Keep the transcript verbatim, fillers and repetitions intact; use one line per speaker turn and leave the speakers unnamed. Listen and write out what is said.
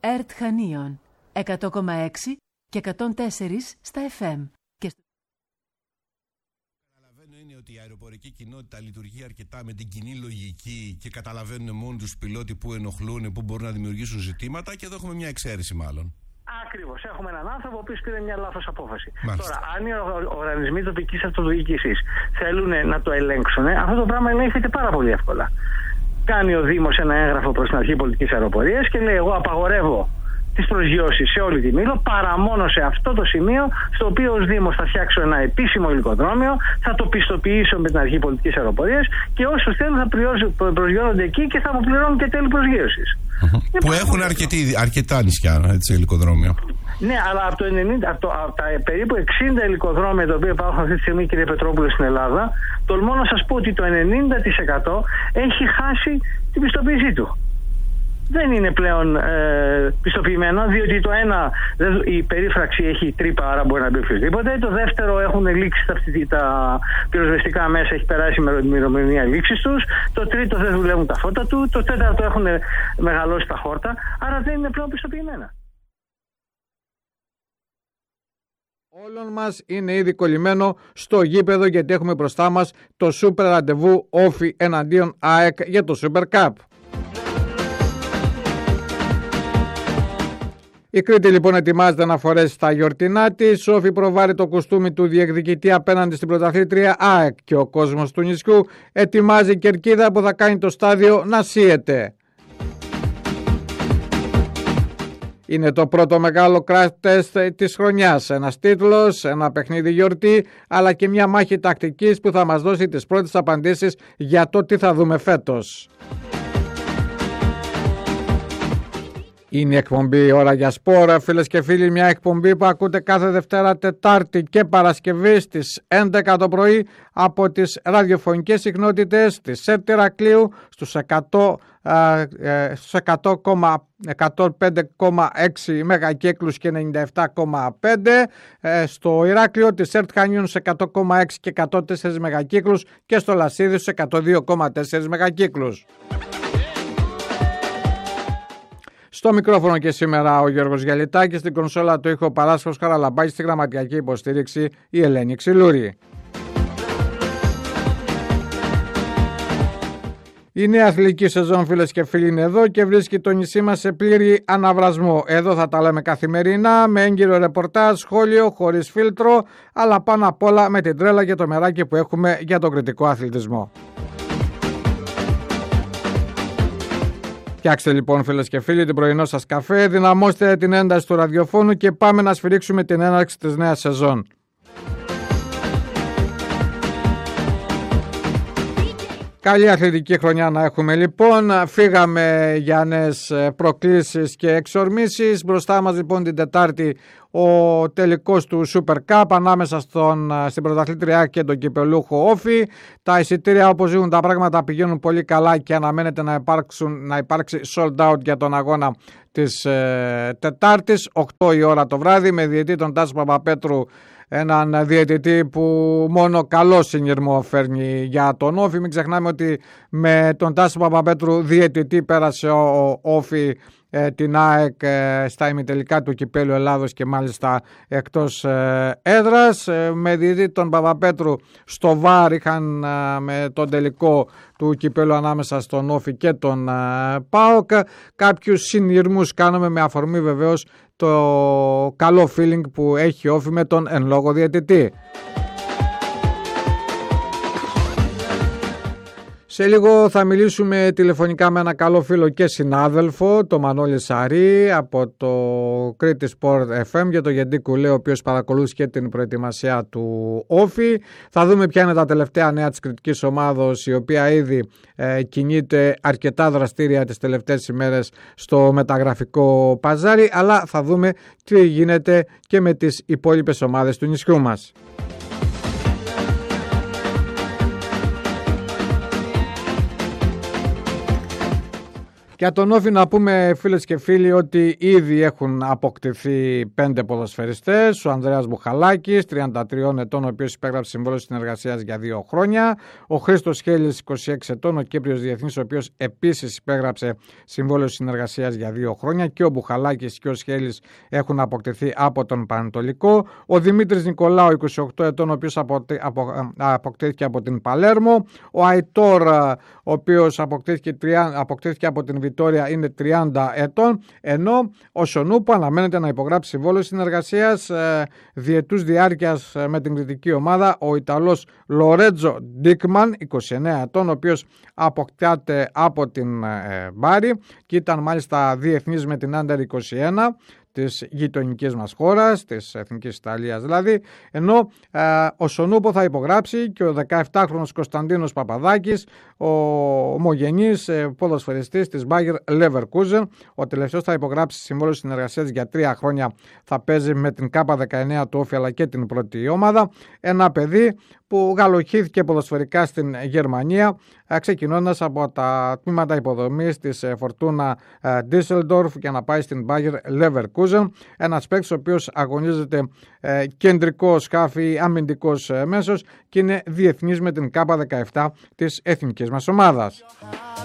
ΕΡΤ Χανίων εκατό κόμμα έξι και εκατόν τέσσερα στα εφ εμ. Και...
Καταλαβαίνω είναι ότι η αεροπορική κοινότητα λειτουργεί αρκετά με την κοινή λογική και καταλαβαίνουν μόνοι τους πιλότοι που ενοχλούν, που μπορούν να δημιουργήσουν ζητήματα, και εδώ έχουμε μια εξαίρεση μάλλον.
Ακριβώς. Έχουμε έναν άνθρωπο ο οποίος πήρε μια λάθος απόφαση.
Μάλιστα.
Τώρα, αν οι οργανισμοί τοπικής αυτοδιοίκησης θέλουν να το ελέγξουν, αυτό το πράγμα ελέγχεται πάρα πολύ εύκολα. Κάνει ο Δήμος ένα έγγραφο προς την Αρχή Πολιτικής Αεροπορίας και λέει: εγώ απαγορεύω τις προσγειώσεις σε όλη τη Μήλο, παρά μόνο σε αυτό το σημείο, στο οποίο ως Δήμος θα φτιάξω ένα επίσημο υλικοδρόμιο, θα το πιστοποιήσω με την Αρχή Πολιτικής Αεροπορίας και όσους θέλουν θα προσγειώνονται εκεί και θα αποπληρώνουν και τέλη προσγείωσης.
Mm-hmm. Που έχουν αρκετή, αρκετά νησιά, έτσι, υλικοδρόμιο.
Ναι, αλλά από, το ενενήντα, από, το, από τα περίπου εξήντα υλικοδρόμια τα οποία υπάρχουν αυτή τη στιγμή, κύριε Πετρόπουλε, στην Ελλάδα, τολμώ να σας πω ότι το ενενήντα τοις εκατό έχει χάσει την πιστοποίησή του. Δεν είναι πλέον ε, πιστοποιημένο, διότι το ένα, η περίφραξη έχει τρύπα, άρα μπορεί να μπει οποιοδήποτε. Το δεύτερο, έχουν λήξει τα, τα πυροσβεστικά μέσα, έχει περάσει η ημερομηνία λήξης τους. Το τρίτο, δεν δουλεύουν τα φώτα του. Το τέταρτο, έχουν μεγαλώσει τα χόρτα, άρα δεν είναι πλέον πιστοποιημένα.
Όλων μας είναι ήδη κολλημένο στο γήπεδο, γιατί έχουμε μπροστά μας το σούπερ ραντεβού Όφη εναντίον ΑΕΚ για το Super Cup. Η Κρήτη λοιπόν ετοιμάζεται να φορέσει τα γιορτινά της. Όφη προβάλλει το κουστούμι του διεκδικητή απέναντι στην πρωταθλήτρια ΑΕΚ και ο κόσμος του νησιού ετοιμάζει κερκίδα που θα κάνει το στάδιο να σύεται. Είναι το πρώτο μεγάλο crash test της χρονιάς. Ένας τίτλος, ένα παιχνίδι γιορτή, αλλά και μια μάχη τακτικής που θα μας δώσει τις πρώτες απαντήσεις για το τι θα δούμε φέτος. Είναι η εκπομπή Ώρα για Σπορ, φίλες και φίλοι, μια εκπομπή που ακούτε κάθε Δευτέρα, Τετάρτη και Παρασκευή στις έντεκα το πρωί από τις ραδιοφωνικές συχνότητες της ΕΡΤ Ηρακλείου στους εκατό, εκατό πέντε κόμμα έξι μεγακύκλους και ενενήντα επτά κόμμα πέντε, στο Ηράκλειο της ΕΡΤ Χανίων σε εκατό κόμμα έξι και εκατό τέσσερα μεγακύκλους και στο Λασίδι σε εκατό δύο κόμμα τέσσερα μεγακύκλους. Στο μικρόφωνο και σήμερα ο Γιώργος Γιαλιτάκης, στην κονσόλα του ήχο Παράσχος Χαραλαμπάκης, στη γραμματιακή υποστήριξη η Ελένη Ξυλούρη. Η νέα αθλητική σεζόν, φίλες και φίλοι, είναι εδώ και βρίσκει το νησί μας σε πλήρη αναβρασμό. Εδώ θα τα λέμε καθημερινά, με έγκυρο ρεπορτάζ, σχόλιο, χωρίς φίλτρο, αλλά πάνω απ' όλα με την τρέλα και το μεράκι που έχουμε για τον κρητικό αθλητισμό. Φτιάξτε λοιπόν, φίλες και φίλοι, την πρωινό σας καφέ, δυναμώστε την ένταση του ραδιοφώνου και πάμε να σφυρίξουμε την έναρξη της νέας σεζόν. Καλή αθλητική χρονιά να έχουμε λοιπόν. Φύγαμε για νέες προκλήσεις και εξορμήσεις. Μπροστά μας λοιπόν την Τετάρτη ο τελικός του Super Cup ανάμεσα στον, στην πρωταθλήτρια και τον κυπελούχο Όφη. Τα εισιτήρια, όπως ζουν τα πράγματα, πηγαίνουν πολύ καλά και αναμένεται να, υπάρξουν, να υπάρξει sold out για τον αγώνα της ε, Τετάρτης, οκτώ η ώρα το βράδυ, με διαιτητή τον Τάσο Παπαπέτρου, έναν διαιτητή που μόνο καλό συνειρμό φέρνει για τον Όφη. Μην ξεχνάμε ότι με τον Τάσο Παπαπέτρου διαιτητή πέρασε ο Όφη ε, την ΑΕΚ ε, στα ημιτελικά του Κυπέλλου Ελλάδος και μάλιστα εκτός ε, έδρας. Ε, με διαιτητή τον Παπαπέτρου στο ΒΑΡ είχαν ε, με τον τελικό του Κυπέλλου ανάμεσα στον Όφη και τον ε, ΠΑΟΚ. Κάποιους συνειρμούς κάνουμε με αφορμή βεβαίως το καλό feeling που έχει Όφη με τον εν λόγω διαιτητή. Σε λίγο θα μιλήσουμε τηλεφωνικά με ένα καλό φίλο και συνάδελφο, το Μανώλη Σαρή από το Κρήτη Sport εφ εμ, για το Γεντίκου Λέω, ο οποίος παρακολούθησε και την προετοιμασία του Όφη. Θα δούμε ποια είναι τα τελευταία νέα της κριτικής ομάδος, η οποία ήδη ε, κινείται αρκετά δραστήρια τις τελευταίες ημέρες στο μεταγραφικό παζάρι, αλλά θα δούμε τι γίνεται και με τις υπόλοιπες ομάδες του νησιού μας. Για τον Όφη να πούμε, φίλες και φίλοι, ότι ήδη έχουν αποκτηθεί πέντε ποδοσφαιριστές. Ο Ανδρέας Μπουχαλάκης, τριάντα τριών ετών, ο οποίος υπέγραψε συμβόλαιο συνεργασίας για δύο χρόνια. Ο Χρήστος Χέλης, είκοσι έξι ετών, ο Κύπριος διεθνής, ο οποίος επίσης υπέγραψε συμβόλαιο συνεργασίας για δύο χρόνια. Και ο Μπουχαλάκης και ο Σχέλης έχουν αποκτηθεί από τον Πανετολικό. Ο Δημήτρης Νικολάου, είκοσι οκτώ ετών, ο οποίος αποκτήθηκε από την Παλέρμο. Ο Αϊτόρ, ο οποίος αποκτήθηκε, αποκτήθηκε από την Βιτόρια, είναι τριάντα ετών, ενώ ο Σονούπο αναμένεται να υπογράψει συμβόλαιο συνεργασίας ε, διετούς διάρκειας ε, με την κριτική ομάδα. Ο Ιταλός Λορέτζο Ντίκμαν, είκοσι εννέα ετών, ο οποίος αποκτάται από την ε, Μπάρι και ήταν μάλιστα διεθνής με την Άντερ είκοσι ένα της γειτονικής μας χώρας, της Εθνικής Ιταλίας δηλαδή, ενώ ε, ο Σονούπο θα υπογράψει και ο δεκαεπτάχρονος Κωνσταντίνος Παπαδάκης, ο ομογενής ε, ποδοσφαιριστής της Bayer Leverkusen. Ο τελευταίος θα υπογράψει συμβόλαιο συνεργασίας για τρία χρόνια, θα παίζει με την Κάπα δεκαεννέα του Όφη αλλά και την πρώτη ομάδα. Ένα παιδί που γαλοχήθηκε ποδοσφαιρικά στην Γερμανία, ξεκινώντας από τα τμήματα υποδομής της Φορτούνα Düsseldorf για να πάει στην Bayer Leverkusen. Ένας παίκτης ο οποίος αγωνίζεται ε, κεντρικό σκάφη, αμυντικός ε, μέσος και είναι διεθνής με την Κάπα δεκαεπτά της εθνικής μας ομάδας.